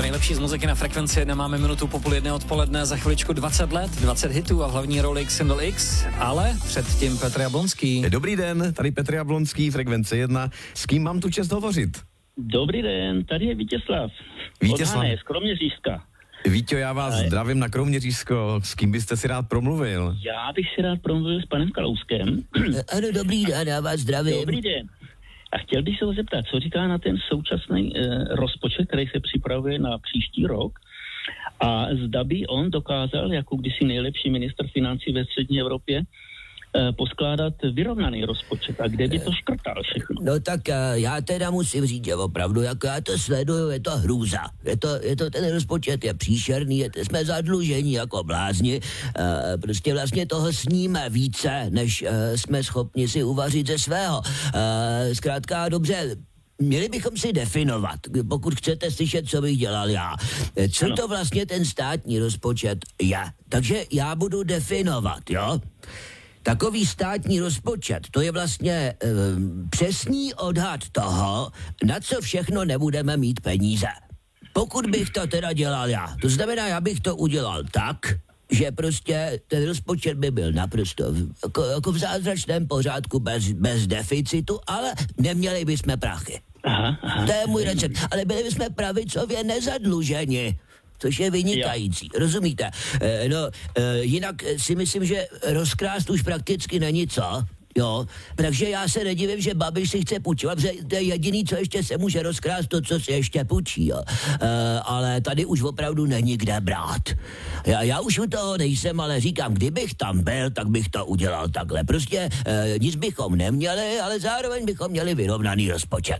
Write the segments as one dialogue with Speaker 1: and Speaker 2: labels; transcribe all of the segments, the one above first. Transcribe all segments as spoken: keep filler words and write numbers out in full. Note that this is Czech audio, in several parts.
Speaker 1: nejlepší z muziky na Frekvenci jedna, máme minutu po půl jedné odpoledne, za chviličku dvacet let, dvacet hitů a v hlavní roli Xindl X, ale předtím Petr Jablonský.
Speaker 2: Dobrý den, tady Petr Jablonský, Frekvence jedna. S kým mám tu čest hovořit?
Speaker 3: Dobrý den, tady je Vítězslav.
Speaker 2: Vítězslav.
Speaker 3: Od Hané, z Kroměřížska.
Speaker 2: Víťo, já vás Ale... zdravím na Kroměřížsko. S kým byste si rád promluvil?
Speaker 3: Já bych si rád promluvil s panem Kalouskem.
Speaker 4: Ano, dobrý den, já vás zdravím.
Speaker 3: Dobrý den. A chtěl bych se ho zeptat, co říká na ten současný eh, rozpočet, který se připravuje na příští rok, a zda by on dokázal, jako kdysi nejlepší ministr financí ve střední Evropě, eh, poskládat vyrovnaný rozpočet a kde by to škrtal všechno.
Speaker 4: No tak uh, já teda musím říct, že opravdu, jako já to sleduju, je to hrůza. Je to, je to ten rozpočet je příšerný, je, jsme zadlužení jako blázni, uh, prostě vlastně toho sníme více, než uh, jsme schopni si uvařit ze svého. Uh, zkrátka dobře, měli bychom si definovat, pokud chcete slyšet, co bych dělal já. Co to vlastně ten státní rozpočet je? Takže já budu definovat, jo? Takový státní rozpočet, to je vlastně um, přesný odhad toho, na co všechno nebudeme mít peníze. Pokud bych to teda dělal já, to znamená, já bych to udělal tak, že prostě ten rozpočet by byl naprosto jako, jako v zázračném pořádku bez, bez deficitu, ale neměli bychom prachy.
Speaker 3: Aha, aha.
Speaker 4: To je můj recept, ale byli bychom pravicově nezadluženi. Což je vynikající, jo. Rozumíte? E, no, e, jinak si myslím, že rozkrást už prakticky není co, jo? Takže já se nedivím, že Babiš si chce půjčovat, protože to je jediný, co ještě se může rozkrást, to, co se ještě půjčí, jo? E, ale tady už opravdu není kde brát. Já, já už u toho nejsem, ale říkám, kdybych tam byl, tak bych to udělal takhle. Prostě e, nic bychom neměli, ale zároveň bychom měli vyrovnaný rozpočet.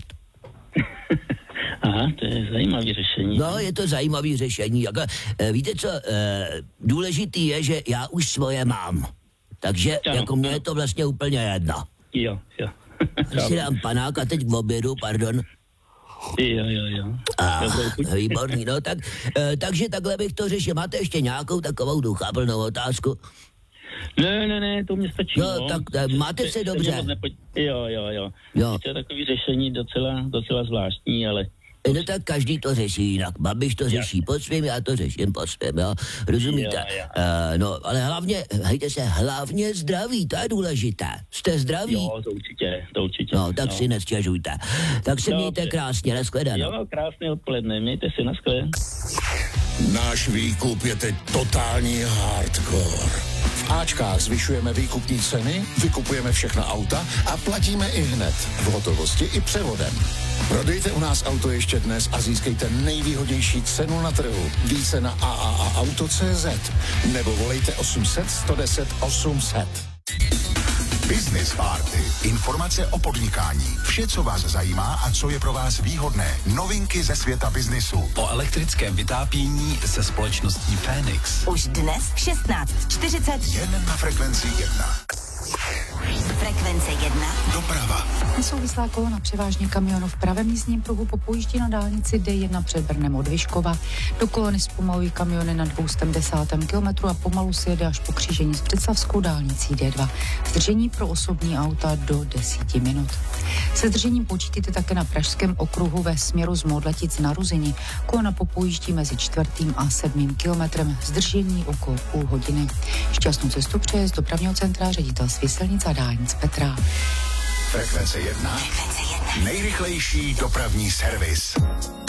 Speaker 3: Aha, to je zajímavé řešení.
Speaker 4: No, je to zajímavé řešení. Jako, e, víte co, e, důležitý je, že já už svoje mám. Takže ano, jako mně je to vlastně úplně jedno.
Speaker 3: Jo, jo.
Speaker 4: Si dám panák a teď k obědu, pardon.
Speaker 3: Jo, jo, jo.
Speaker 4: Ah, výborný, no tak, e, takže takhle bych to řešil. Máte ještě nějakou takovou duchaplnou otázku?
Speaker 3: Ne, ne, ne, to mě stačí.
Speaker 4: No, no. tak e, máte se dobře.
Speaker 3: Nepo... Jo, jo, jo.
Speaker 4: jo.
Speaker 3: To je takový řešení docela, docela zvláštní, ale...
Speaker 4: No tak každý to řeší jinak. Babiš to řeší po svým, já to řeším po svým, jo. Rozumíte?
Speaker 3: Jo, jo.
Speaker 4: Uh, no, ale hlavně, hejte se, hlavně zdraví, to je důležité. Jste zdraví?
Speaker 3: Jo, to určitě, to určitě.
Speaker 4: No, tak
Speaker 3: no.
Speaker 4: si nestěžujte. Tak se mějte
Speaker 3: Dobře.
Speaker 4: Krásně, nashledanou.
Speaker 3: Jo, krásné odpoledne, mějte si, nashledanou.
Speaker 5: Náš výkup je teď totální hardcore. V Ačkách zvyšujeme výkupní ceny, vykupujeme všechna auta a platíme i hned. V hotovosti i převodem. Prodejte u nás auto ještě dnes a získejte nejvýhodnější cenu na trhu. Více na a a a auto tečka cé zet nebo volejte osm set, sto deset, osm set.
Speaker 6: Business Party. Informace o podnikání. Vše, co vás zajímá a co je pro vás výhodné. Novinky ze světa biznisu.
Speaker 7: O elektrickém vytápění se společností Fénix.
Speaker 8: Už dnes šestnáct čtyřicet.
Speaker 6: Jen na Frekvenci jedna.
Speaker 8: Frekvence jedna.
Speaker 6: Doprava.
Speaker 9: Nesouvislá kolona převážně kamionů v pravém jízdním pruhu popojíždí na dálnici D jedna před Brnem od Vyškova. Do kolony zpomalují kamiony na dvě stě desátém kilometru a pomalu se jede až po křížení s břeclavskou dálnicí D dva. Zdržení pro osobní auta do deseti minut. Se zdržením počítejte také na pražském okruhu ve směru z Modlatic na Ruzini. Kolona popojíždí mezi čtvrtým a sedmým kilometrem. Zdržení okolo půl hodiny. Šťastnou cestu přeje z dopravního centra ředitelství silnic a dálnic Petra.
Speaker 6: Frekvence jedna. Nejrychlejší dopravní servis.